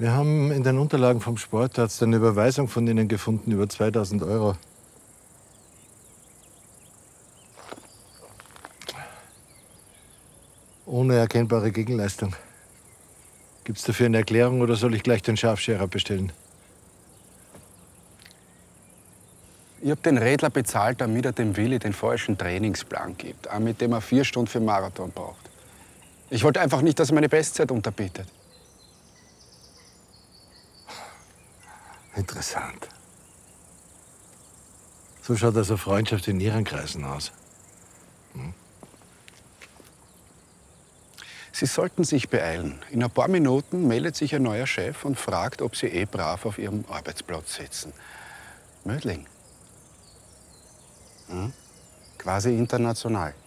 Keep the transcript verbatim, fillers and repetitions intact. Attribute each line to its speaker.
Speaker 1: Wir haben in den Unterlagen vom Sportarzt eine Überweisung von Ihnen gefunden über zweitausend Euro. Ohne erkennbare Gegenleistung. Gibt's dafür eine Erklärung oder soll ich gleich den Scharfscherer bestellen?
Speaker 2: Ich hab den Redler bezahlt, damit er dem Willi den falschen Trainingsplan gibt, auch mit dem er vier Stunden für den Marathon braucht. Ich wollte einfach nicht, dass er meine Bestzeit unterbietet.
Speaker 1: Interessant. So schaut also Freundschaft in Ihren Kreisen aus. Hm?
Speaker 2: Sie sollten sich beeilen. In ein paar Minuten meldet sich ein neuer Chef und fragt, ob Sie eh brav auf Ihrem Arbeitsplatz sitzen. Mödling. Hm? Quasi international.